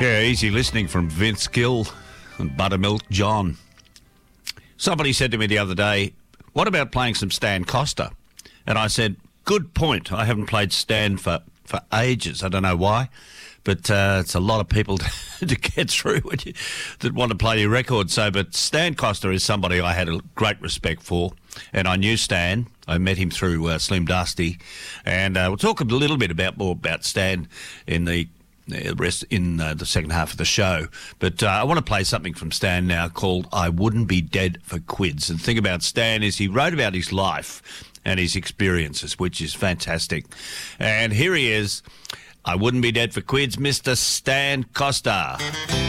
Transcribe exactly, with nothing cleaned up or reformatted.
Yeah, easy listening from Vince Gill and Buttermilk John. Somebody said to me the other day, what about playing some Stan Costa? And I said, good point. I haven't played Stan for, for ages. I don't know why, but uh, it's a lot of people to, to get through when you, that want to play your record. So, but Stan Costa is somebody I had a great respect for, and I knew Stan. I met him through uh, Slim Dusty, and uh, we'll talk a little bit about more about Stan in the The rest in uh, the second half of the show. But uh, I want to play something from Stan now called I Wouldn't Be Dead for Quids. And the thing about Stan is he wrote about his life and his experiences, which is fantastic. And here he is, I Wouldn't Be Dead for Quids, Mister Stan Costa.